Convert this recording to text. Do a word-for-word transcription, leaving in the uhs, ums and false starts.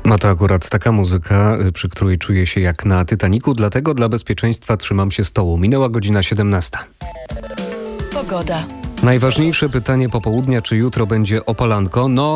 No to akurat taka muzyka, przy której czuję się jak na Titanicu, dlatego dla bezpieczeństwa trzymam się stołu. Minęła godzina siedemnasta. Pogoda. Najważniejsze pytanie popołudnia, czy jutro będzie opalanko? No